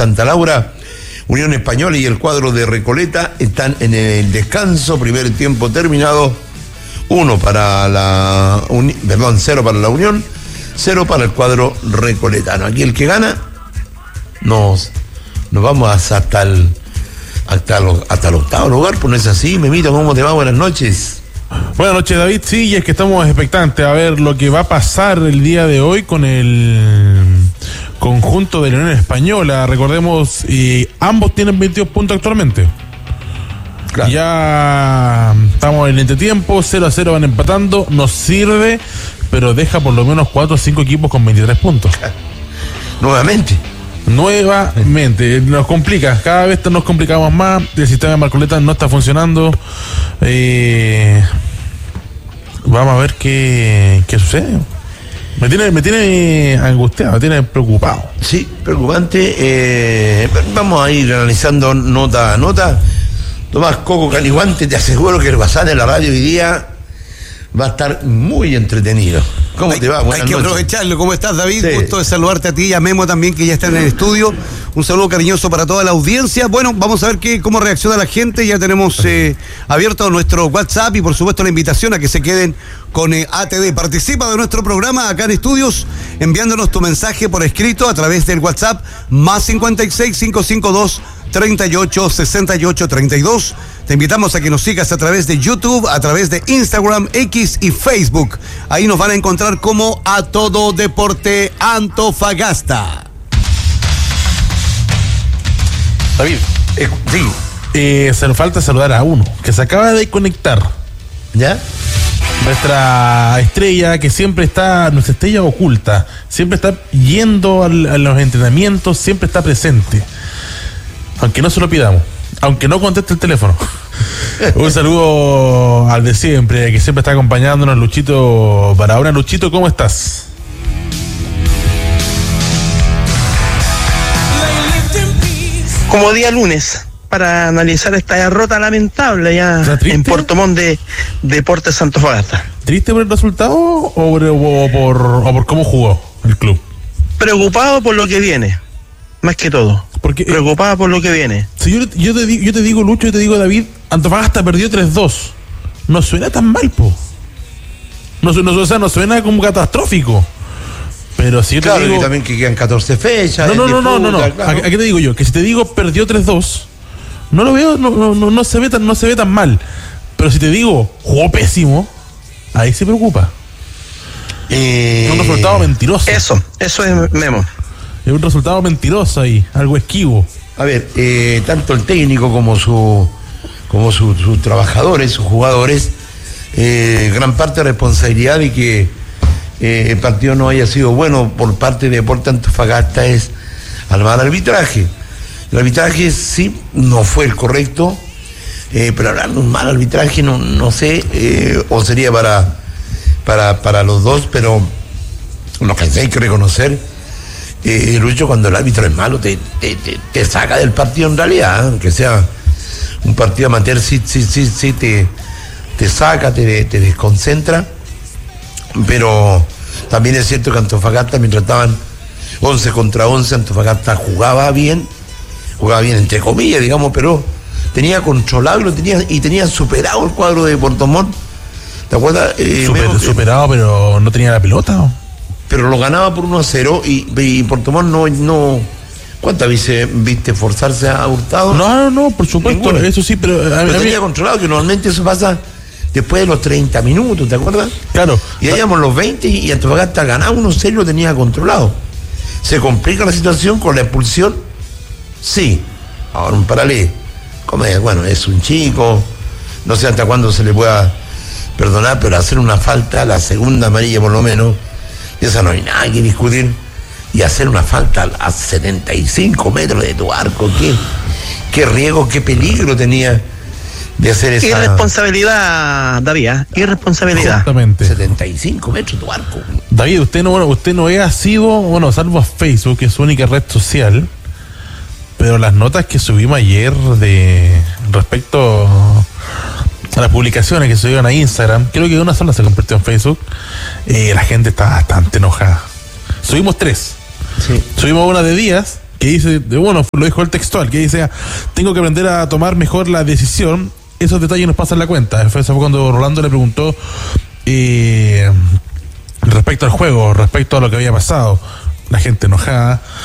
Santa Laura, Unión Española y el cuadro de Recoleta están en el descanso, primer tiempo terminado, 0 para la Unión, 0 para el cuadro recoletano. Aquí el que gana, nos vamos hasta el octavo lugar, pues no es así. Memito, ¿cómo te va? Buenas noches. Buenas noches, David. Sí, y es que estamos expectantes a ver lo que va a pasar el día de hoy con el conjunto de la Unión Española. Recordemos, ambos tienen 22 puntos actualmente. Claro. Ya estamos en el entretiempo, 0-0 van empatando, nos sirve, pero deja por lo menos 4 o 5 equipos con 23 puntos. Nuevamente, nos complica, cada vez nos complicamos más, el sistema de Marcoleta no está funcionando. Vamos a ver qué sucede. Me tiene angustiado, me tiene preocupado. Sí, preocupante. Vamos a ir analizando nota a nota. Tomás Coco Caliguante, te aseguro que el WhatsApp de la radio hoy día va a estar muy entretenido. ¿Cómo te va? Buenas noches. Aprovecharlo. ¿Cómo estás, David? Sí. Gusto de saludarte a ti y a Memo también, que ya está en el estudio. Un saludo cariñoso para toda la audiencia. Bueno, vamos a ver cómo reacciona la gente. Ya tenemos abierto nuestro WhatsApp y por supuesto la invitación a que se queden con ATD. Participa de nuestro programa acá en estudios enviándonos tu mensaje por escrito a través del WhatsApp más 56 552 38 68 32. Te invitamos a que nos sigas a través de YouTube, a través de Instagram, X y Facebook. Ahí nos van a encontrar como A Todo Deporte Antofagasta. David, Sí. se nos falta saludar a uno que se acaba de conectar. ¿Ya? Nuestra estrella, que siempre está, nuestra estrella oculta, siempre está yendo a los entrenamientos, siempre está presente. Aunque no se lo pidamos, aunque no conteste el teléfono. Un saludo al de siempre, que siempre está acompañándonos, Luchito Barahona. Luchito, ¿cómo estás? Como día lunes, para analizar esta derrota lamentable ya en Puerto Montt de Deportes Antofagasta. ¿Triste por el resultado o por cómo jugó el club? Preocupado por lo que viene, más que todo. Porque, preocupado por lo que viene. Si yo te digo, Lucho, yo te digo, David, Antofagasta perdió 3-2. No suena tan mal, po. No suena como catastrófico. Pero si yo te digo... y también que quedan 14 fechas. No. Claro. ¿A qué te digo yo? Que si te digo perdió 3-2, no lo veo, no se ve tan mal. Pero si te digo jugó pésimo, ahí se preocupa. Es un resultado mentiroso. Eso es Memo. Es un resultado mentiroso ahí, algo esquivo. A ver, tanto el técnico como sus trabajadores, sus jugadores, gran parte de responsabilidad de que el partido no haya sido bueno por parte de Deportes Antofagasta es al mal arbitraje. El arbitraje sí no fue el correcto, pero hablar de un mal arbitraje no sé, o sería para los dos, pero lo que hay que reconocer, Lucho, cuando el árbitro es malo te saca del partido en realidad, aunque sea un partido amateur, sí te saca, te desconcentra. Pero también es cierto que Antofagasta, mientras estaban 11 contra 11, Antofagasta jugaba bien entre comillas, digamos, pero tenía controlado y tenía superado el cuadro de Puerto Montt. ¿Te acuerdas? Superado, pero no tenía la pelota, ¿no? Pero lo ganaba por 1-0 y Puerto Montt no. ¿Cuántas veces viste forzarse a Hurtado? No, por supuesto, ninguna. Eso sí, pero tenía controlado, que normalmente eso pasa después de los 30 minutos, ¿te acuerdas? Claro. Y íbamos los 20 y Antofagasta ganaba 1-0, lo tenía controlado. ¿Se complica la situación con la expulsión? Sí. Ahora un paralelo. Bueno, es un chico, no sé hasta cuándo se le pueda perdonar, pero hacer una falta, la segunda amarilla por lo menos, esa no hay nada que discutir. Y hacer una falta a 75 metros de tu arco, qué riesgo, qué peligro tenía de hacer esa... Irresponsabilidad, David, irresponsabilidad. Exactamente. 75 metros de tu arco. David, usted no ha sido, salvo a Facebook, que es su única red social, pero las notas que subimos ayer respecto a las publicaciones que subieron a Instagram, creo que una sola se convirtió en Facebook, la gente está bastante enojada. Subimos 3. Sí. Subimos una de Díaz, que dice, bueno, lo dijo el textual, que dice, tengo que aprender a tomar mejor la decisión. Esos detalles nos pasan la cuenta. Eso fue cuando Rolando le preguntó respecto al juego, respecto a lo que había pasado. La gente enojada.